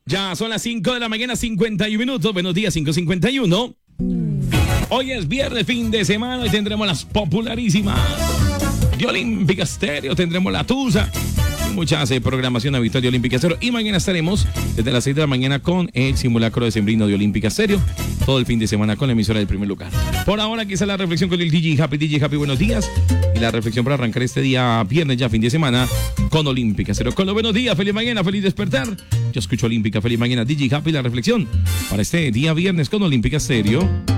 Ya son las 5 de la mañana, 51 minutos. Buenos días, 5:51. Hoy es viernes, fin de semana, y tendremos las popularísimas de Olímpica Estéreo, tendremos la Tusa y muchas programación habitual de Olímpica Estéreo. Y mañana estaremos desde las 6 de la mañana con el simulacro decembrino de Olímpica Estéreo, todo el fin de semana con la emisora del primer lugar. Por ahora, aquí está la reflexión con el DJ Happy. DJ Happy, buenos días. Y la reflexión para arrancar este día viernes, ya fin de semana, con Olímpica Estéreo. Con los buenos días, feliz mañana, feliz despertar. Yo escucho Olímpica, feliz mañana, DJ Happy, la reflexión para este día viernes con Olímpica Estéreo.